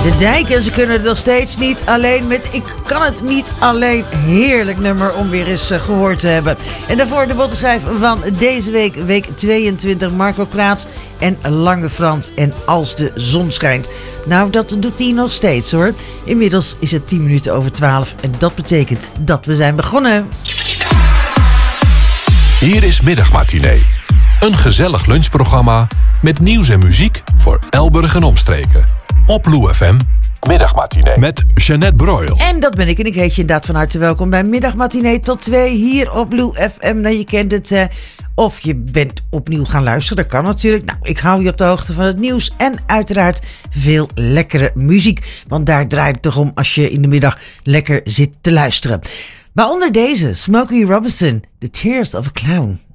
De Dijk en ze kunnen het nog steeds niet alleen met Ik kan het niet alleen. Heerlijk nummer om weer eens gehoord te hebben. En daarvoor de bottenschijf van deze week, week 22, Marco Kraats en Lange Frans en Als de zon schijnt. Nou, dat doet hij nog steeds hoor. Inmiddels is het 10 minuten over 12 en dat betekent dat we zijn begonnen. Hier is Middagmatinee. Een gezellig lunchprogramma met nieuws en muziek voor Elburg en omstreken. Op Lou FM, Middagmatinee met Jeanette Broil. En dat ben ik en ik heet je inderdaad van harte welkom bij Middagmatinee tot 2 hier op Lou FM. Nou, je kent het, of je bent opnieuw gaan luisteren, dat kan natuurlijk. Nou, ik hou je op de hoogte van het nieuws en uiteraard veel lekkere muziek. Want daar draait het toch om als je in de middag lekker zit te luisteren. Waaronder deze, Smokey Robinson, The Tears of a Clown.